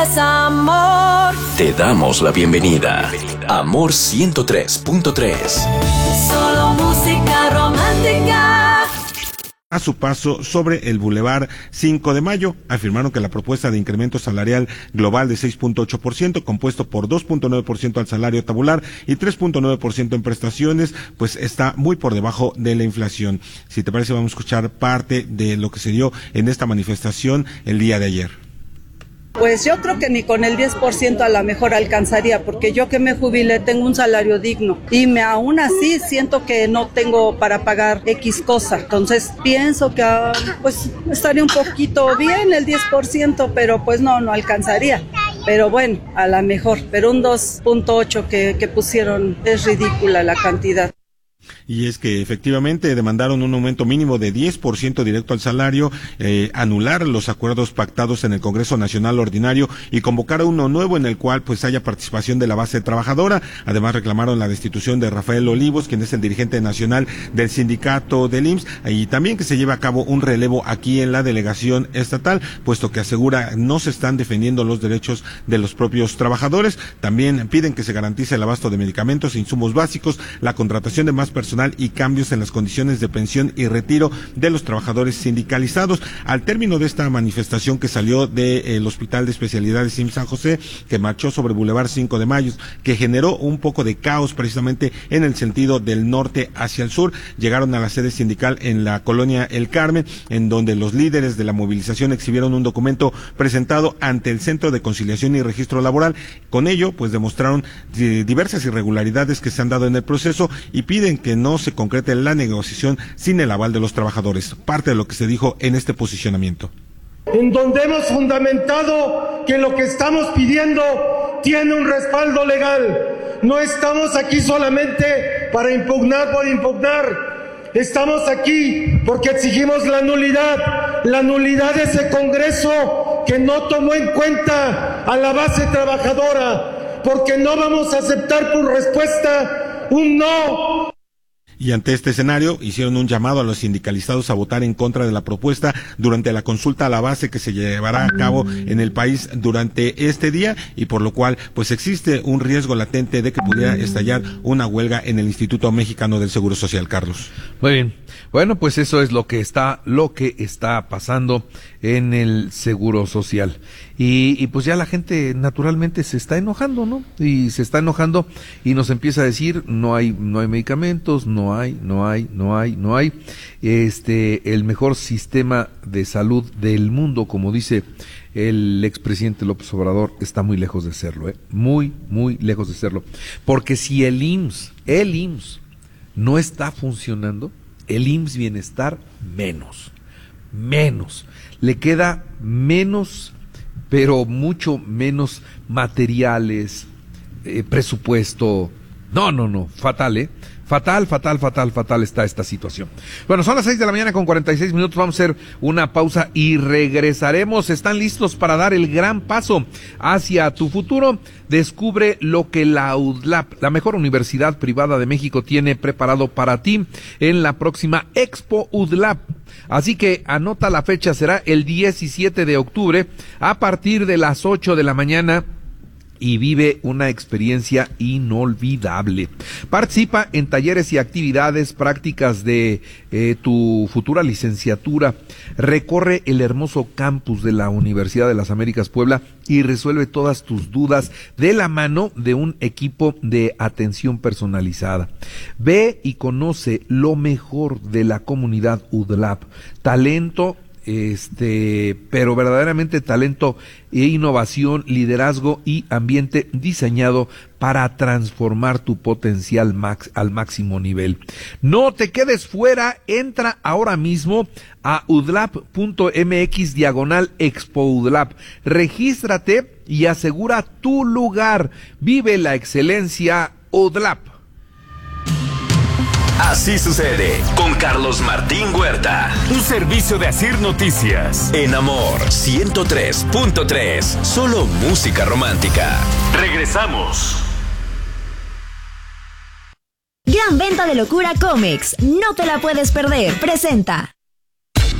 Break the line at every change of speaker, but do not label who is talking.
Amor.
Te damos la bienvenida. Amor 103.3.
Solo música romántica.
A su paso sobre el Boulevard 5 de Mayo, afirmaron que la propuesta de incremento salarial global de 6.8%, compuesto por 2.9% al salario tabular y 3.9% en prestaciones, pues está muy por debajo de la inflación. Si te parece, vamos a escuchar parte de lo que se dio en esta manifestación el día de ayer.
Pues yo creo que ni con el 10% a lo mejor alcanzaría, porque yo que me jubilé tengo un salario digno y aún así siento que no tengo para pagar X cosa. Entonces pienso que pues estaría un poquito bien el 10%, pero pues no alcanzaría. Pero bueno, a lo mejor, pero un 2.8 que pusieron es ridícula la cantidad.
Y es que efectivamente demandaron un aumento mínimo de 10% directo al salario, anular los acuerdos pactados en el Congreso Nacional Ordinario y convocar a uno nuevo en el cual pues haya participación de la base trabajadora. Además reclamaron la destitución de Rafael Olivos, quien es el dirigente nacional del sindicato del IMSS, y también que se lleve a cabo un relevo aquí en la delegación estatal, puesto que asegura no se están defendiendo los derechos de los propios trabajadores. También piden que se garantice el abasto de medicamentos e insumos básicos, la contratación de más personal y cambios en las condiciones de pensión y retiro de los trabajadores sindicalizados. Al término de esta manifestación que salió del Hospital de Especialidades IMSS San José, que marchó sobre Boulevard 5 de Mayo, que generó un poco de caos precisamente en el sentido del norte hacia el sur, llegaron a la sede sindical en la colonia El Carmen, en donde los líderes de la movilización exhibieron un documento presentado ante el Centro de Conciliación y Registro Laboral. Con ello, pues demostraron diversas irregularidades que se han dado en el proceso y piden que no se concrete la negociación sin el aval de los trabajadores. Parte de lo que se dijo en este posicionamiento.
En donde hemos fundamentado que lo que estamos pidiendo tiene un respaldo legal. No estamos aquí solamente para impugnar por impugnar. Estamos aquí porque exigimos la nulidad de ese Congreso que no tomó en cuenta a la base trabajadora, porque no vamos a aceptar por respuesta un no.
Y ante este escenario, hicieron un llamado a los sindicalizados a votar en contra de la propuesta durante la consulta a la base que se llevará a cabo en el país durante este día, y por lo cual pues existe un riesgo latente de que pudiera estallar una huelga en el Instituto Mexicano del Seguro Social, Carlos.
Muy bien. Bueno, pues eso es lo que está pasando en el Seguro Social. Y pues ya la gente naturalmente se está enojando, ¿no? Y se está enojando y nos empieza a decir, no hay medicamentos, no hay. El mejor sistema de salud del mundo, como dice el expresidente López Obrador, está muy lejos de serlo, muy lejos de serlo. Porque si el IMSS no está funcionando, el IMSS Bienestar menos. Le queda menos, pero mucho menos materiales, presupuesto. No, fatal, Fatal está esta situación. Bueno, son las 6:46 a.m, vamos a hacer una pausa y regresaremos. ¿Están listos para dar el gran paso hacia tu futuro? Descubre lo que la UDLAP, la mejor universidad privada de México, tiene preparado para ti en la próxima Expo UDLAP. Así que anota la fecha, será el 17 de octubre a partir de las 8 de la mañana. Y vive una experiencia inolvidable. Participa en talleres y actividades prácticas de tu futura licenciatura. Recorre el hermoso campus de la Universidad de las Américas Puebla y resuelve todas tus dudas de la mano de un equipo de atención personalizada. Ve y conoce lo mejor de la comunidad UDLAP. Talento, pero verdaderamente talento e innovación, liderazgo y ambiente diseñado para transformar tu potencial al máximo nivel. No te quedes fuera, entra ahora mismo a udlap.mx/Expo UDLAP. Regístrate y asegura tu lugar. Vive la excelencia UDLAP.
Así sucede con Carlos Martín Huerta.
Un servicio de Asir Noticias.
En Amor 103.3. Solo música romántica.
Regresamos.
Gran venta de locura Comex. No te la puedes perder. Presenta.